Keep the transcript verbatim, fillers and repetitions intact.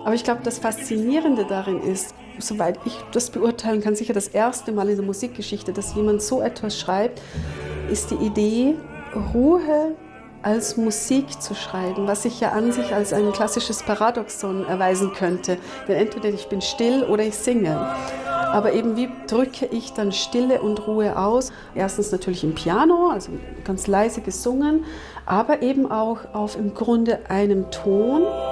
Aber ich glaube, das Faszinierende darin ist, soweit ich das beurteilen kann, sicher das erste Mal in der Musikgeschichte, dass jemand so etwas schreibt, ist die Idee, Ruhe als Musik zu schreiben, was sich ja an sich als ein klassisches Paradoxon erweisen könnte. Denn entweder ich bin still oder ich singe. Aber eben wie drücke ich dann Stille und Ruhe aus? Erstens natürlich im Piano, also ganz leise gesungen, aber eben auch auf im Grunde einem Ton.